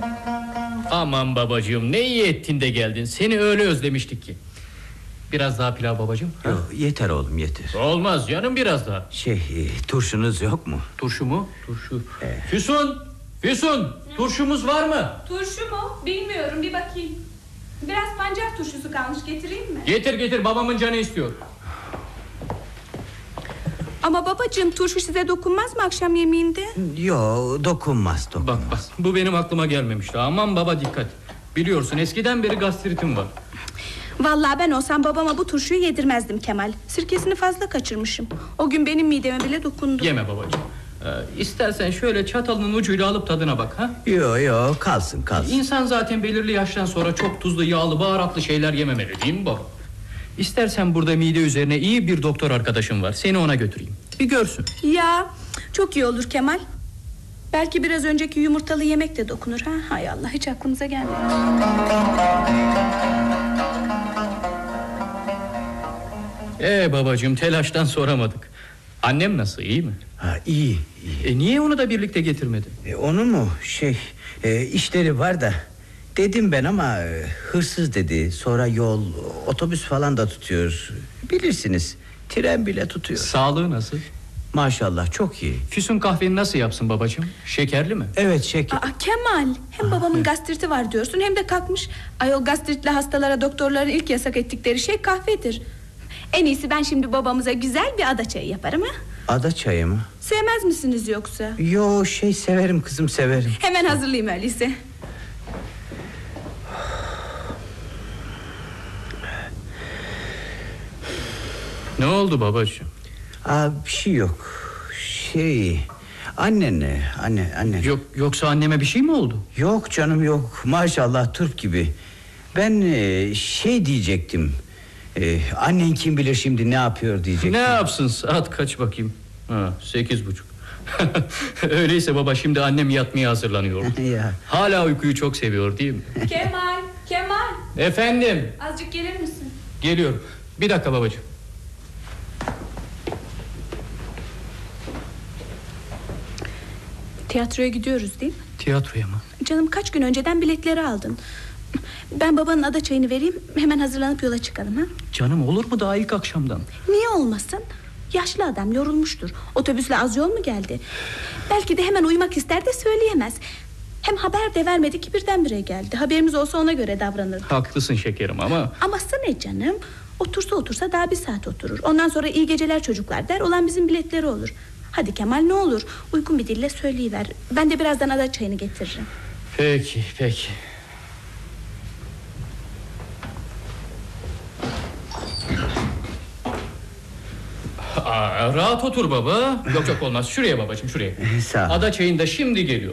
Aman babacığım, ne iyi ettin de geldin. Seni öyle özlemiştik ki. Biraz daha pilav babacığım. Yok, yeter oğlum, yeter. Olmaz canım, biraz daha. Turşunuz yok mu? Turşu mu? Turşu. Füsun, turşumuz var mı? Turşu mu? Bilmiyorum, bir bakayım. Biraz pancar turşusu kalmış, getireyim mi? Getir, babamın canı istiyor. Ama babacığım, turşu size dokunmaz mı akşam yemeğinde? Yok, dokunmaz. Bak, bu benim aklıma gelmemişti. Aman baba, dikkat. Biliyorsun, eskiden beri gastritim var. Vallahi ben olsam babama bu turşuyu yedirmezdim Kemal. Sirkesini fazla kaçırmışım. O gün benim mideme bile dokundu. Yeme babacığım. İstersen şöyle çatalının ucuyla alıp tadına bak, ha? Yok, kalsın. İnsan zaten belirli yaştan sonra çok tuzlu, yağlı, baharatlı şeyler yememeli, değil mi baba? İstersen burada mide üzerine iyi bir doktor arkadaşım var. Seni ona götüreyim. Bir görsün. Ya, çok iyi olur Kemal. Belki biraz önceki yumurtalı yemek de dokunur, ha? Hay Allah, hiç aklımıza gelmedi. Babacığım, telaştan soramadık. Annem nasıl, iyi mi? İyi. Niye onu da birlikte getirmedin? Onu mu? İşleri var da. Dedim ben ama hırsız dedi. Sonra yol, otobüs falan da tutuyor. Bilirsiniz, tren bile tutuyor. Sağlığı nasıl? Maşallah, çok iyi. Füsun kahveni nasıl yapsın babacığım? Şekerli mi? Evet, şeker. Kemal, hem babamın gastriti var diyorsun, hem de kalkmış. Ayol, gastritli hastalara doktorların ilk yasak ettikleri şey kahvedir. En iyisi ben şimdi babamıza güzel bir ada çayı yaparım, ha? Ada çayı mı? Sevmez misiniz yoksa? Yo, severim kızım, severim. Hemen hazırlayayım öyleyse. Ne oldu babacığım? Bir şey yok. Annen. Yoksa anneme bir şey mi oldu? Yok canım, yok. Maşallah, turp gibi. Ben diyecektim. Annen kim bilir şimdi ne yapıyor diyecektim. Ne yapsın, saat kaç bakayım? 8:30. Öyleyse baba, şimdi annem yatmaya hazırlanıyor. Ya. Hala uykuyu çok seviyor, değil mi? Kemal. Efendim. Azıcık gelir misin? Geliyorum. Bir dakika babacığım. Tiyatroya gidiyoruz değil mi? Tiyatroya mı? Canım, kaç gün önceden biletleri aldın. Ben babanın ada çayını vereyim, hemen hazırlanıp yola çıkalım, ha? Canım, olur mu daha ilk akşamdan? Niye olmasın? Yaşlı adam, yorulmuştur. Otobüsle az yol mu geldi? Belki de hemen uyumak ister de söyleyemez. Hem haber de vermedi ki, birdenbire geldi. Haberimiz olsa ona göre davranırdı. Haklısın şekerim ama... Aması ne canım? Otursa daha 1 saat oturur. Ondan sonra iyi geceler çocuklar der, olan bizim biletleri olur. Hadi Kemal, ne olur uygun bir dille söyleyiver. Ben de birazdan ada çayını getiririm. Peki. Rahat otur baba. Yok olmaz, şuraya babacığım, şuraya. Sağ ol. Ada çayın da şimdi geliyor.